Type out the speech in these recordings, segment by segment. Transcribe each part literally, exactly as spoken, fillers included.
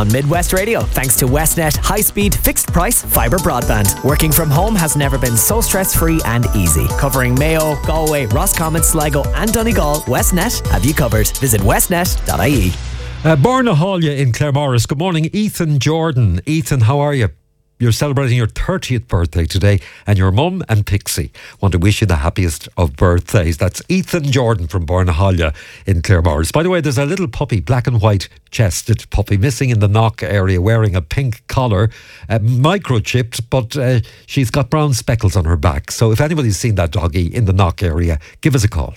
on Midwest Radio, thanks to Westnet high-speed, fixed-price fibre broadband. Working from home has never been so stress-free and easy. Covering Mayo, Galway, Roscommon, Sligo and Donegal, Westnet have you covered. Visit westnet dot I E. Uh, Borna Hallya in Claremorris. Good morning, Ethan Jordan. Ethan, how are you? You're celebrating your thirtieth birthday today, and your mum and Pixie want to wish you the happiest of birthdays. That's Ethan Jordan from Borna Hallya in Claremorris. By the way, there's a little puppy, black and white chested puppy, missing in the knock area, wearing a pink collar, uh, microchipped, but uh, she's got brown speckles on her back. So if anybody's seen that doggy in the knock area, give us a call.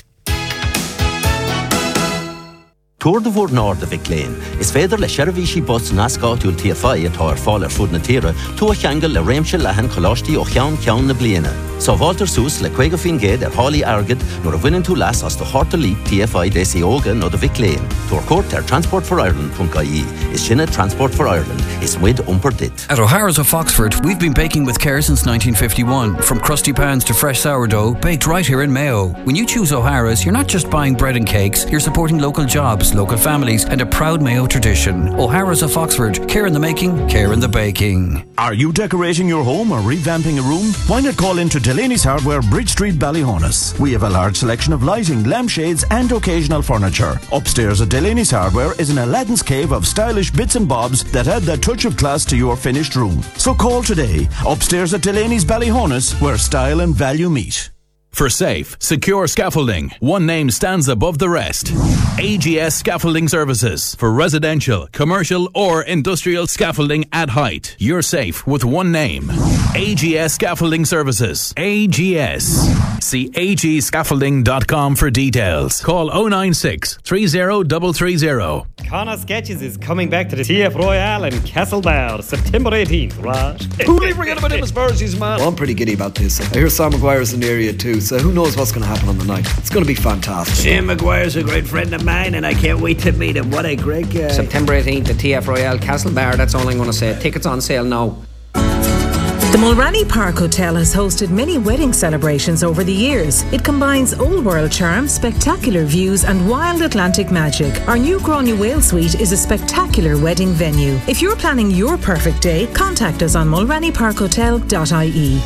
Tour de Voort Nord de Viclain is verder le Chervishi bus nascot ul T F I at our faller food na tira to a changel le remche lahan kolosti o chian chian na bliena. So Walter Soos le Quegofin Gate at Holly Argid nor a winning to las as the Hortely T F I Desi Oga no de Viclain. Tour court ter Transport for Ireland .I E is Shinna Transport for Ireland is with umperdit. At O'Hara's of Foxford, we've been baking with care since nineteen fifty-one. From crusty pans to fresh sourdough, baked right here in Mayo. When you choose O'Hara's, you're not just buying bread and cakes, you're supporting local jobs, local families and a proud Mayo tradition. O'Hara's of Oxford. Care in the making, care in the baking. Are you decorating your home or revamping a room? Why not call into Delaney's Hardware, Bridge Street, Ballyhonus. We have a large selection of lighting, lampshades and occasional furniture. Upstairs at Delaney's Hardware is an Aladdin's cave of stylish bits and bobs that add that touch of class to your finished room. So call today. Upstairs at Delaney's Ballyhonus, where style and value meet. For safe, secure scaffolding, one name stands above the rest. A G S Scaffolding Services. For residential, commercial or industrial scaffolding at height. You're safe with one name. A G S Scaffolding Services. A G S. See a g scaffolding dot com for details. Call oh nine six, three oh three three oh. Connor Sketches is coming back to the T F Royale in Castlebar, September eighteenth, right? Who do you forget about him as far as he's man? Well, I'm pretty giddy about this. I hear Sam Maguire's in the area too, so who knows what's going to happen on the night. It's going to be fantastic. Sam Maguire's a great friend of mine and I can't wait to meet him. What a great guy. September eighteenth at T F Royale Castlebar, that's all I'm going to say. Tickets on sale now. The Mulranny Park Hotel has hosted many wedding celebrations over the years. It combines old world charm, spectacular views and wild Atlantic magic. Our new Gráinne Whale Suite is a spectacular wedding venue. If you're planning your perfect day, contact us on mulranny park hotel dot I E.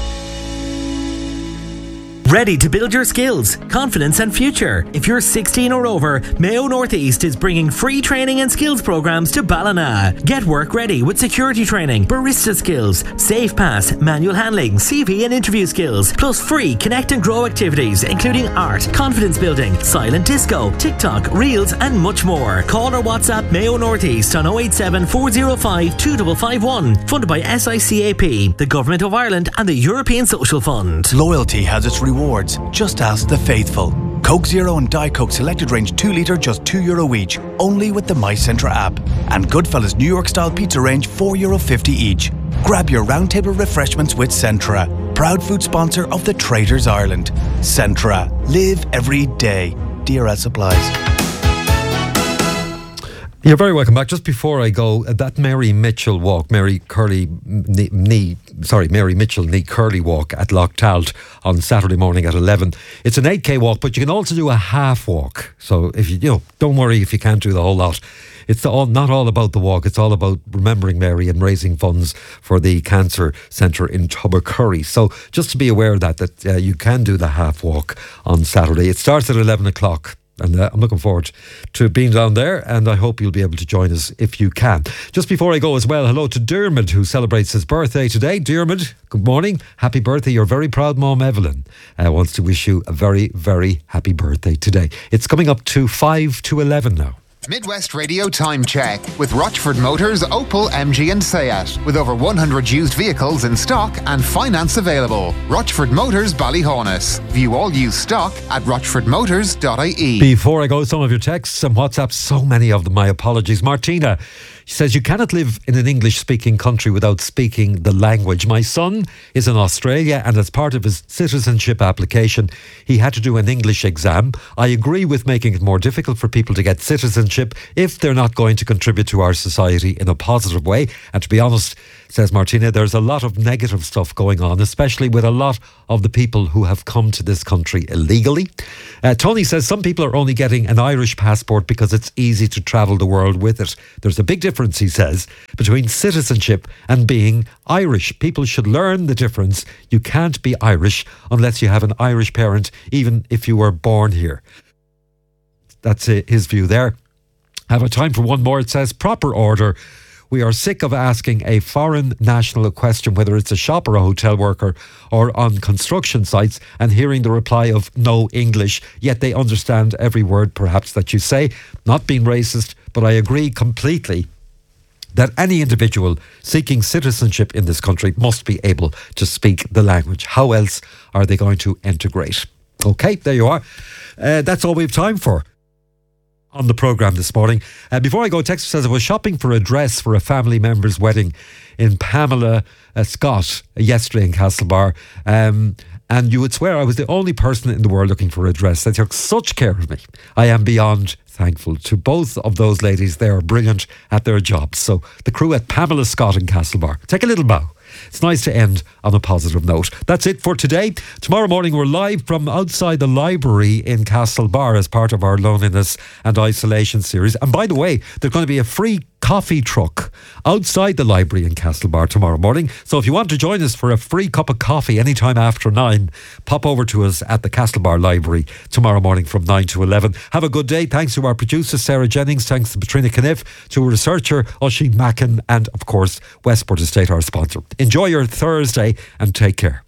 Ready to build your skills, confidence and future? If you're sixteen or over, Mayo North East is bringing free training and skills programs to Ballina. Get work ready with security training, barista skills, safe pass, manual handling, C V and interview skills, plus free connect and grow activities including art, confidence building, silent disco, TikTok, reels and much more. Call or WhatsApp Mayo North East on oh eight seven, four oh five, two five five one. Funded by S I C A P, the Government of Ireland and the European Social Fund. Loyalty has its rewards. Just ask the faithful. Coke Zero and Diet Coke Selected Range two litre just two euro each, only with the MyCentra app. And Goodfellas New York Style Pizza Range four euro fifty each. Grab your roundtable refreshments with Centra, proud food sponsor of the Traders Ireland. Centra. Live every day. D R S applies. You're very welcome back. Just before I go, uh, that Mary Mitchell walk, Mary Curly knee, knee, sorry, Mary Mitchell knee curly walk at Loch Talt on Saturday morning at eleven. It's an eight K walk, but you can also do a half walk. So if you, you know, don't worry if you can't do the whole lot. It's all, not all about the walk. It's all about remembering Mary and raising funds for the Cancer Centre in Tubbercurry. So just to be aware of that, that uh, you can do the half walk on Saturday. It starts at eleven o'clock. And uh, I'm looking forward to being down there, and I hope you'll be able to join us if you can. Just before I go as well, hello to Dermot, who celebrates his birthday today. Dermot, good morning. Happy birthday. Your very proud mom, Evelyn, uh, wants to wish you a very, very happy birthday today. It's coming up to five to eleven now. Midwest Radio Time Check with Rochford Motors, Opel, M G and Seat. With over one hundred used vehicles in stock and finance available. Rochford Motors, Ballyhonus. View all used stock at rochford motors dot I E. Before I go, some of your texts and WhatsApps, so many of them, my apologies. Martina, she says, you cannot live in an English-speaking country without speaking the language. My son is in Australia, and as part of his citizenship application, he had to do an English exam. I agree with making it more difficult for people to get citizenship if they're not going to contribute to our society in a positive way. And to be honest, says Martina, there's a lot of negative stuff going on, especially with a lot of the people who have come to this country illegally. Uh, Tony says some people are only getting an Irish passport because it's easy to travel the world with it. There's a big difference difference, he says, between citizenship and being Irish. People should learn the difference. You can't be Irish unless you have an Irish parent, even if you were born here. That's his view there. I have a time for one more. It says, proper order. We are sick of asking a foreign national a question, whether it's a shop or a hotel worker or on construction sites, and hearing the reply of no English, yet they understand every word perhaps that you say. Not being racist, but I agree completely that any individual seeking citizenship in this country must be able to speak the language. How else are they going to integrate? Okay, there you are. Uh, that's all we have time for on the programme this morning. Uh, before I go, Texter says, I was shopping for a dress for a family member's wedding in Pamela uh, Scott yesterday in Castlebar. Um, and you would swear I was the only person in the world looking for a dress. They took such care of me. I am beyond thankful to both of those ladies. They are brilliant at their jobs. So the crew at Pamela Scott in Castlebar, take a little bow. It's nice to end on a positive note. That's it for today. Tomorrow morning we're live from outside the library in Castlebar as part of our loneliness and isolation series. And by the way, there's going to be a free coffee truck outside the library in Castlebar tomorrow morning. So if you want to join us for a free cup of coffee anytime after nine, pop over to us at the Castlebar Library tomorrow morning from nine to eleven. Have a good day. Thanks to our producer Sarah Jennings. Thanks to Patrina Caniff, to a researcher Oisin Mackin, and of course Westport Estate, our sponsor. Enjoy your Thursday and take care.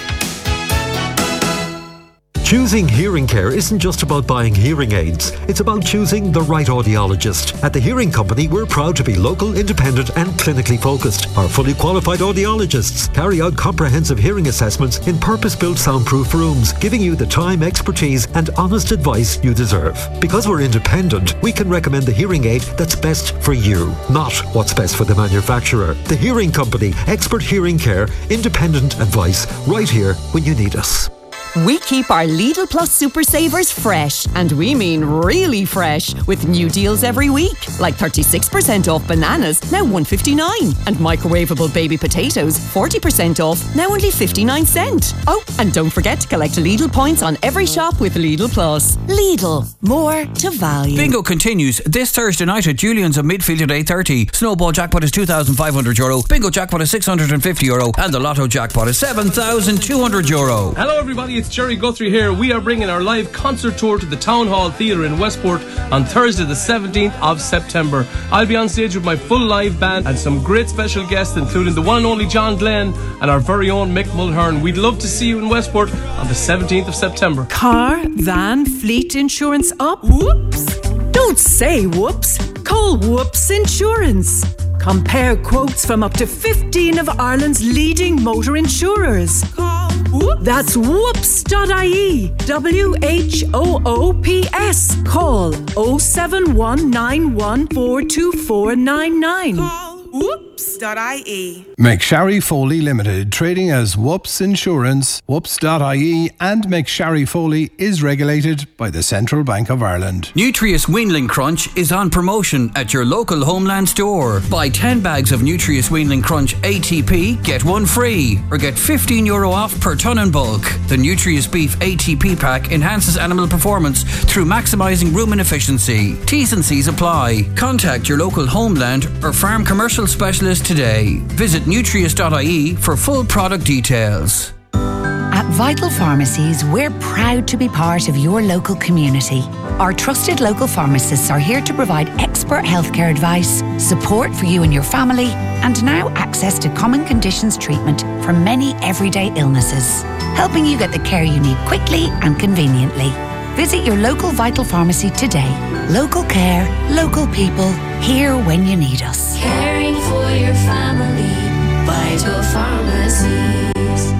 Choosing hearing care isn't just about buying hearing aids. It's about choosing the right audiologist. At the Hearing Company, we're proud to be local, independent and clinically focused. Our fully qualified audiologists carry out comprehensive hearing assessments in purpose-built soundproof rooms, giving you the time, expertise and honest advice you deserve. Because we're independent, we can recommend the hearing aid that's best for you, not what's best for the manufacturer. The Hearing Company, expert hearing care, independent advice, right here when you need us. We keep our Lidl Plus Super Savers fresh, and we mean really fresh, with new deals every week, like thirty-six percent off bananas, now one fifty-nine, and microwavable baby potatoes, forty percent off, now only fifty-nine cent. Oh, and don't forget to collect Lidl points on every shop with Lidl Plus. Lidl, more to value. Bingo continues this Thursday night at Julian's at Midfield at eight thirty. Snowball jackpot is two thousand five hundred euro, bingo jackpot is six hundred fifty euro, and the lotto jackpot is seven thousand two hundred euro. Hello everybody, it's Jerry Guthrie here. We are bringing our live concert tour to the Town Hall Theatre in Westport on Thursday the seventeenth of September. I'll be on stage with my full live band and some great special guests, including the one and only John Glenn and our very own Mick Mulhern. We'd love to see you in Westport on the seventeenth of September. Car, van, fleet insurance up? Whoops! Don't say whoops. Call Whoops Insurance. Compare quotes from up to fifteen of Ireland's leading motor insurers. Call Whoops. That's whoops dot I E. W H O O P S. Call oh seven one nine one four two four nine nine. Call whoops dot I E. McSharry Foley Limited, trading as Whoops Insurance, whoops dot I E, and McSharry Foley is regulated by the Central Bank of Ireland. Nutrius Weanling Crunch is on promotion at your local Homeland store. Buy ten bags of Nutrius Weanling Crunch A T P, get one free, or get fifteen euro off per tonne in bulk. The Nutrius Beef A T P pack enhances animal performance through maximising rumen efficiency. T's and C's apply. Contact your local Homeland or farm commercial specialist today. Visit nutrius dot I E for full product details. At Vital Pharmacies, we're proud to be part of your local community. Our trusted local pharmacists are here to provide expert healthcare advice, support for you and your family, and now access to common conditions treatment for many everyday illnesses, helping you get the care you need quickly and conveniently. Visit your local Vital Pharmacy today. Local care, local people, here when you need us. Caring for your family, Vital Pharmacies.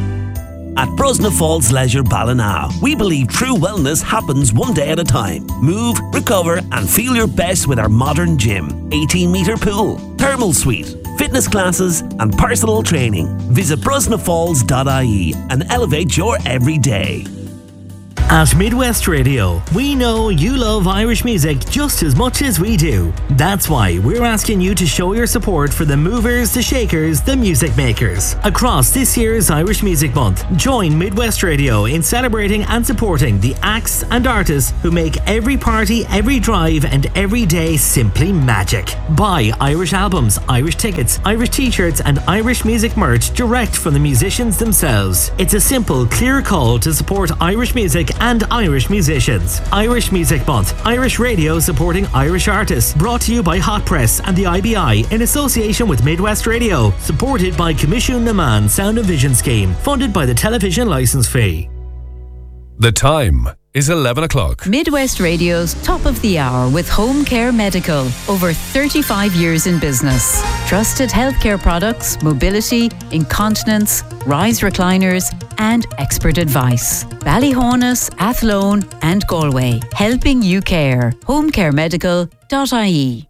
At Brosna Falls Leisure Ballina, we believe true wellness happens one day at a time. Move, recover and feel your best with our modern gym, eighteen metre pool, thermal suite, fitness classes and personal training. Visit brosna falls dot I E and elevate your everyday. At Midwest Radio, we know you love Irish music just as much as we do. That's why we're asking you to show your support for the movers, the shakers, the music makers. Across this year's Irish Music Month, join Midwest Radio in celebrating and supporting the acts and artists who make every party, every drive and every day simply magic. Buy Irish albums, Irish tickets, Irish t-shirts and Irish music merch direct from the musicians themselves. It's a simple, clear call to support Irish music and Irish musicians. Irish Music Month, Irish Radio supporting Irish artists. Brought to you by Hot Press and the I B I in association with Midwest Radio. Supported by Commission Naman Sound and Vision Scheme. Funded by the television licence fee. The time is eleven o'clock. Midwest Radio's Top of the Hour with Home Care Medical. Over thirty-five years in business. Trusted healthcare products, mobility, incontinence, rise recliners and expert advice. Ballyhonus, Athlone and Galway. Helping you care. home care medical dot I E.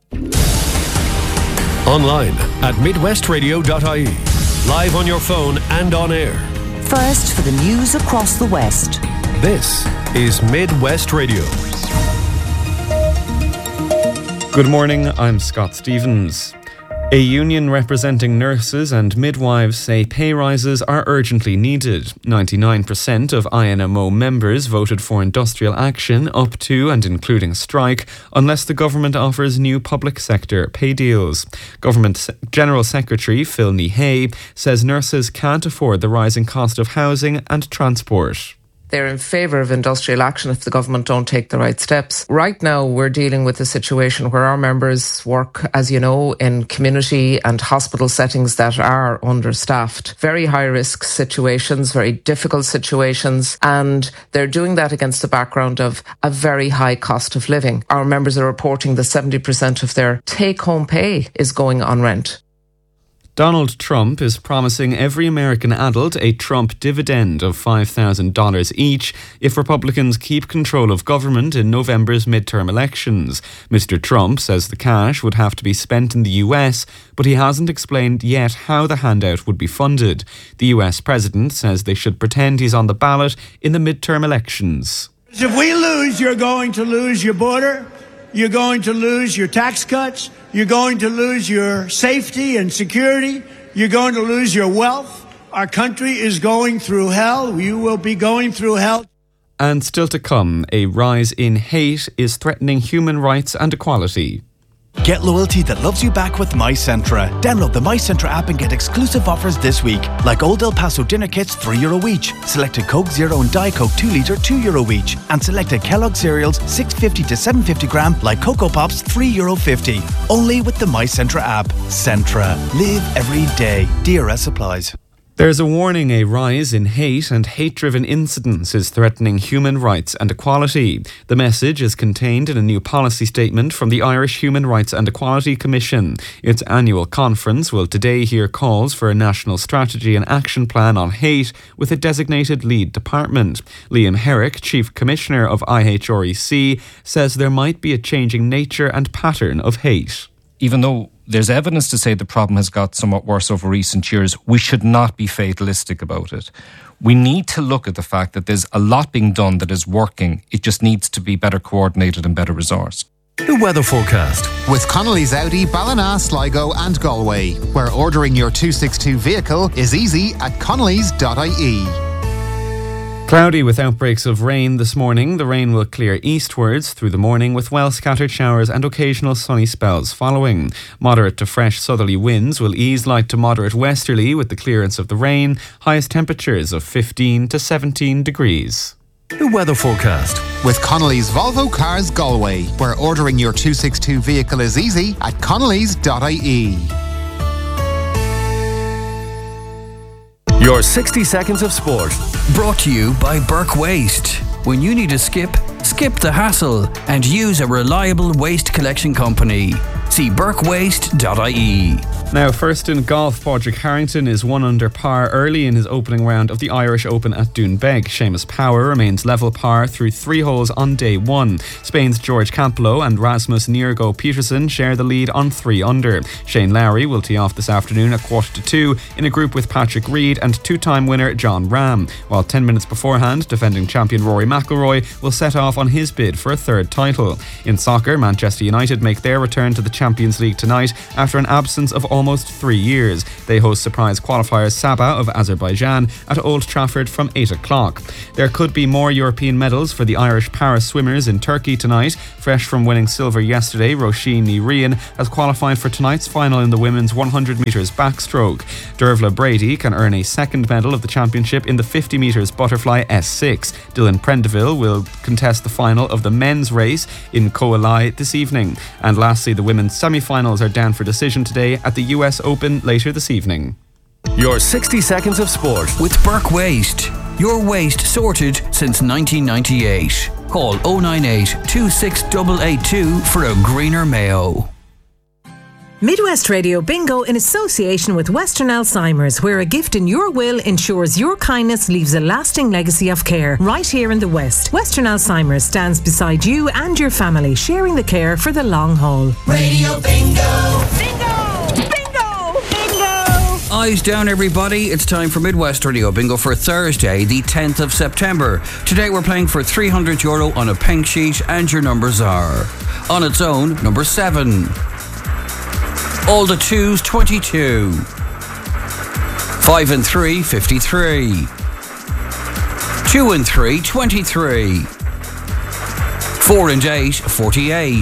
Online at midwest radio dot I E. Live on your phone and on air. First for the news across the West. This is Midwest Radio. Good morning, I'm Scott Stevens. A union representing nurses and midwives say pay rises are urgently needed. ninety-nine percent of I N M O members voted for industrial action up to and including strike unless the government offers new public sector pay deals. Government General Secretary Phil Nihey says nurses can't afford the rising cost of housing and transport. They're in favour of industrial action if the government don't take the right steps. Right now, we're dealing with a situation where our members work, as you know, in community and hospital settings that are understaffed. Very high-risk situations, very difficult situations, and they're doing that against the background of a very high cost of living. Our members are reporting that seventy percent of their take-home pay is going on rent. Donald Trump is promising every American adult a Trump dividend of five thousand dollars each if Republicans keep control of government in November's midterm elections. Mister Trump says the cash would have to be spent in the U S, but he hasn't explained yet how the handout would be funded. The U S president says they should pretend he's on the ballot in the midterm elections. If we lose, you're going to lose your border. You're going to lose your tax cuts. You're going to lose your safety and security. You're going to lose your wealth. Our country is going through hell. You will be going through hell. And still to come, a rise in hate is threatening human rights and equality. Get loyalty that loves you back with MyCentra. Download the MyCentra app and get exclusive offers this week, like Old El Paso dinner kits, three euro each. Selected Coke Zero and Diet Coke two litre, two euro each. And selected Kellogg cereals, six fifty to seven fifty gram, like Cocoa Pops, three euro fifty. Only with the MyCentra app. Centra. Live every day. D R S applies. There's a warning a rise in hate and hate-driven incidents is threatening human rights and equality. The message is contained in a new policy statement from the Irish Human Rights and Equality Commission. Its annual conference will today hear calls for a national strategy and action plan on hate with a designated lead department. Liam Herrick, Chief Commissioner of I H R E C, says there might be a changing nature and pattern of hate. Even though there's evidence to say the problem has got somewhat worse over recent years, we should not be fatalistic about it. We need to look at the fact that there's a lot being done that is working. It just needs to be better coordinated and better resourced. The weather forecast. With Connolly's Audi, Ballina, Sligo and Galway, where ordering your two sixty-two vehicle is easy at connellys dot I E. Cloudy with outbreaks of rain this morning. The rain will clear eastwards through the morning with well-scattered showers and occasional sunny spells following. Moderate to fresh southerly winds will ease light to moderate westerly with the clearance of the rain. Highest temperatures of fifteen to seventeen degrees. The weather forecast. With Connolly's Volvo Cars Galway, where ordering your two sixty-two vehicle is easy at connellys dot I E. Your sixty seconds of sport. Brought to you by Burke Waste. When you need a skip, skip the hassle and use a reliable waste collection company. See burke waste dot I E. Now, first in golf, Padraig Harrington is one under par early in his opening round of the Irish Open at Doonbeg. Seamus Power remains level par through three holes on day one. Spain's George Campbell and Rasmus Niergo Peterson share the lead on three under. Shane Lowry will tee off this afternoon at quarter to two in a group with Patrick Reed and two-time winner John Ram, while ten minutes beforehand, defending champion Rory McIlroy will set off on his bid for a third title. In soccer, Manchester United make their return to the Champions League tonight after an absence of almost three years. They host surprise qualifiers Sabah of Azerbaijan at Old Trafford from eight o'clock. There could be more European medals for the Irish para swimmers in Turkey tonight. Fresh from winning silver yesterday, Roisin Ní Riain has qualified for tonight's final in the women's one hundred metres backstroke. Dervla Brady can earn a second medal of the championship in the fifty metres butterfly S six. Dylan Prendeville will contest the final of the men's race in Coalai this evening. And lastly, the women's semi-finals are down for decision today at the U S Open later this evening. Your sixty seconds of sport with Burke Waste. Your waste sorted since nineteen ninety-eight. Call oh nine eight, two six eight eight two for a greener Mayo. Midwest Radio Bingo in association with Western Alzheimer's, where a gift in your will ensures your kindness leaves a lasting legacy of care. Right here in the West, Western Alzheimer's stands beside you and your family, sharing the care for the long haul. Radio Bingo! Bingo! Bingo! Bingo! Eyes down, everybody. It's time for Midwest Radio Bingo for Thursday, the tenth of September. Today we're playing for three hundred euro on a pink sheet, and your numbers are: on its own, number seven. All the twos, twenty-two. Five and three, fifty-three. Two and three, twenty-three. Four and eight, forty-eight.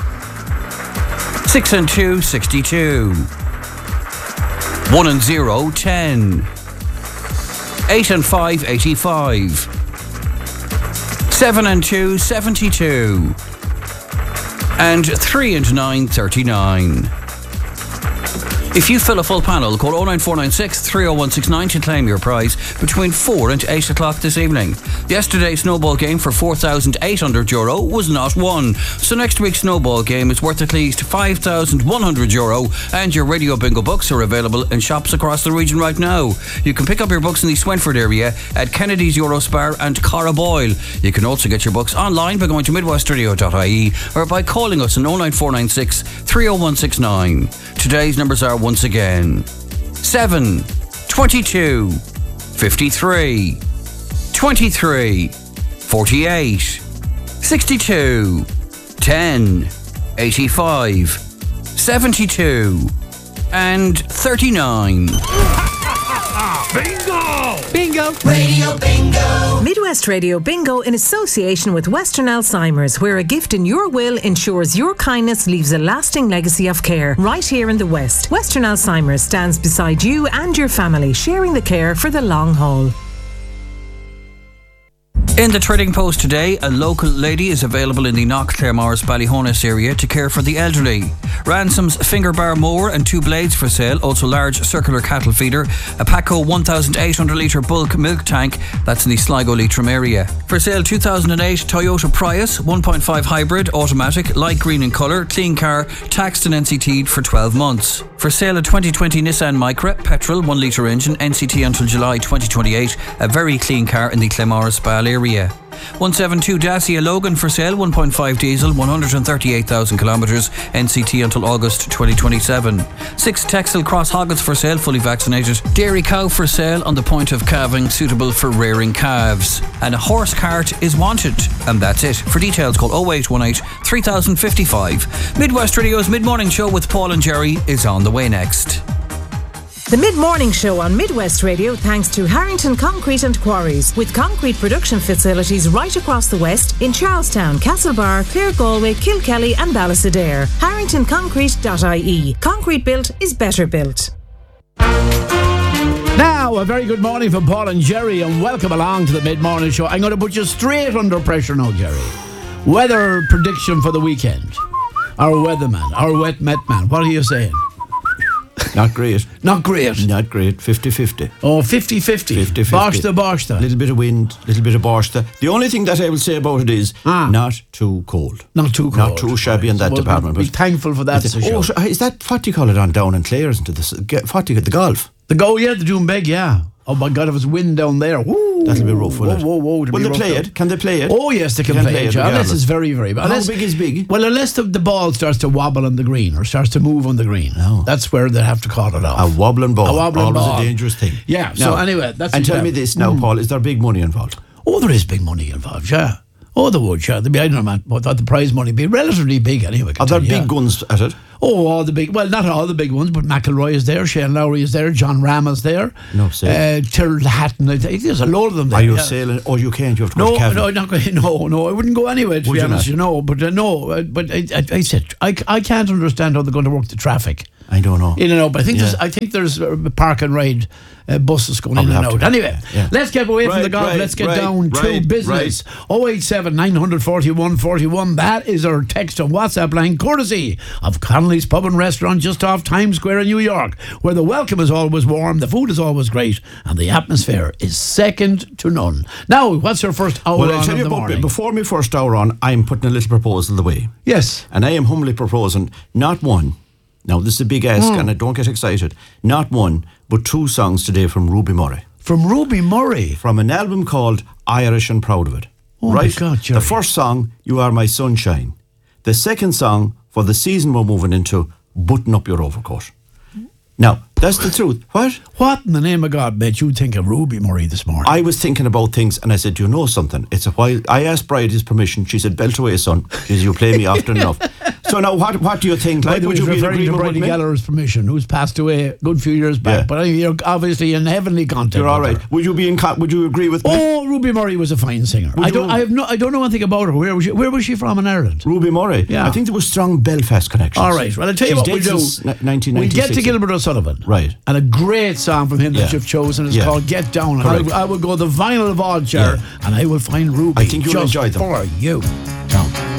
Six and two, sixty-two. One and zero, ten. Eight and five, eighty-five. Seven and two, seventy-two. And three and nine, thirty-nine. If you fill a full panel, call oh nine four nine six, three oh one six nine to claim your prize between four and eight o'clock this evening. Yesterday's snowball game for four thousand eight hundred euro was not won. So next week's snowball game is worth at least five thousand one hundred euro, and your Radio Bingo books are available in shops across the region right now. You can pick up your books in the Swinford area at Kennedy's Eurospar and Carraboyle. You can also get your books online by going to midwest radio dot I E or by calling us on oh nine four nine six, three oh one six nine. Today's numbers are once again seven, twenty-two, fifty-three, twenty-three, forty-eight, sixty-two, ten, eighty-five, seventy-two, and thirty-nine. Bingo! Bingo! Radio Bingo! Midwest Radio Bingo in association with Western Alzheimer's, where a gift in your will ensures your kindness leaves a lasting legacy of care. Right here in the West, Western Alzheimer's stands beside you and your family, sharing the care for the long haul. In the Trading Post today, a local lady is available in the Knock, Claremorris, Ballyhonus area to care for the elderly. Ransome's Finger Bar Mower and two blades for sale, also large circular cattle feeder, a Paco one thousand eight hundred litre bulk milk tank, that's in the Sligo Leitrim area. For sale two thousand eight Toyota Prius, one point five hybrid, automatic, light green in colour, clean car, taxed and N C T'd for twelve months. For sale a twenty twenty Nissan Micra, petrol, one litre engine, N C T until July twenty twenty-eight, a very clean car in the Claremorris Ball area. one seventy-two Dacia Logan for sale, one point five diesel, one hundred thirty-eight thousand kilometres, N C T until August twenty twenty-seven. six Texel Cross Hoggets for sale, fully vaccinated. Dairy cow for sale on the point of calving, suitable for rearing calves. And a horse cart is wanted. And that's it. For details, call oh eight one eight, three thousand fifty-five. Midwest Radio's Mid-Morning Show with Paul and Jerry is on the way next. The Mid-Morning Show on Midwest Radio thanks to Harrington Concrete and Quarries, with concrete production facilities right across the West in Charlestown, Castlebar, Clare Galway, Kilkelly and Ballysadare. harrington concrete dot I E. Concrete built is better built. Now, a very good morning from Paul and Jerry, and welcome along to the Mid-Morning Show. I'm going to put you straight under pressure now, Jerry. Weather prediction for the weekend. Our weatherman, our wet met man. What are you saying? Not great. Not great. Not great. fifty-fifty. Oh, fifty-fifty. fifty-fifty. Boshta, boshta. Little bit of wind, little bit of boshta. The only thing that I will say about it is Ah. not too cold. Not too cold. Not too shabby in that Suppose department. we'll be but- thankful for that. Is as a it- oh, show. so is that what do you call it on down in Clare, isn't it? The, s- get- what do you get, the golf? The go, yeah, the Doombeg, yeah. Oh my God, if it's wind down there, woo, That'll be rough, will whoa, it? whoa, whoa, it'll Will be they rough play down. it? Can they play it? Oh yes, they can, They can play, play it. it yeah, unless regardless. it's very, very bad. How Unless, big is big? Well, unless the, the ball starts to wobble on the green or starts to move on the green, No. that's where they have to call it off. A wobbling ball. A wobbling Always ball. a dangerous thing. Yeah. So Now, anyway, that's and it, tell yeah. me this now, Mm. Paul. Is there big money involved? Oh, there is big money involved. Yeah. Oh, there would. Yeah. There'd be, I don't know, man. I thought the prize money be relatively big anyway. I can Are there tell you, big yeah. guns at it? Oh, all the big, well, not all the big ones, but McElroy is there, Shane Lowry is there, John Rama's there, No, say. uh, Tyrrell Hatton, I think there's a load of them there. Are you yeah. sailing? Oh, you can't. You have to go No, to Cavan. no, not going. No, no, I wouldn't go anywhere. To Would be you honest, not? you know. But uh, no, uh, but I, I, I said I, I can't understand how they're going to work the traffic. I don't know. In and out. But I think Yeah. there's I think there's uh, park and ride uh, buses going I'll in and have out. to- Anyway, yeah. let's get away from Right, the golf. right, let's get right, down to right, business. oh eight seven, nine forty-one, forty-one. That is our text and WhatsApp line, courtesy of Connolly's Pub and Restaurant just off Times Square in New York, where the welcome is always warm, the food is always great, and the atmosphere is second to none. Now, what's our first hour Well, on I'll tell in you the about morning? before my first hour on, I'm putting a little proposal the way. Yes. And I am humbly proposing not one. Now, this is a big ask, Mm. and I don't get excited. Not one, but two songs today from Ruby Murray. From Ruby Murray? From an album called Irish and Proud of It. Oh, my right? God, Jerry. The first song, You Are My Sunshine. The second song, for the season we're moving into, Button Up Your Overcoat. Now, that's the truth. What? What in the name of God made you think of Ruby Murray this morning? I was thinking about things and I said, you know something? It's a while. I asked Bride his permission. She said, belt away, son. She said, you play me often enough. So now, what what do you think? By Like, the way, would you be in referring to agreement with Brady me? Gallagher's permission, who's passed away a good few years back. Yeah. But I mean, you're obviously in heavenly contact. You're all with right. her. Would you be in? Con- would you agree with me? Oh, Ruby Murray was a fine singer. Would I you- don't. I have no. I don't know anything about her. Where was she? Where was she from in Ireland? Ruby Murray. Yeah. I think there was strong Belfast connections. All right. Well, I'll tell you She's what we dead do. since ni- nineteen We ninety-six. get to Gilbert O'Sullivan. Right. And a great song from him that Yeah. you've chosen is Yeah. called "Get Down." And Correct. I, I will go the vinyl of all, chair, Yeah. and I will find Ruby I think you'll just enjoy them. for you. Down.